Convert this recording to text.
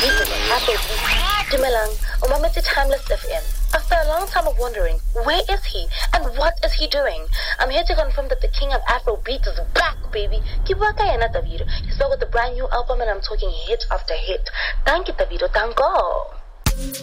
Dumelang, umametse Timeless FM. After a long time of wondering, where is he and what is he doing? I'm here to confirm that the king of Afrobeat is back, baby. Keep working another video. He's back with a brand new album and I'm talking hit after hit. Thank you, Davido. Thank God.